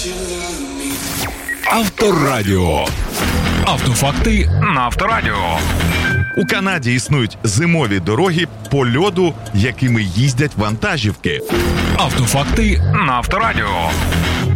Авторадіо. Автофакти на Авторадіо. У Канаді існують зимові дороги по льоду, якими їздять вантажівки. Автофакти на Авторадіо.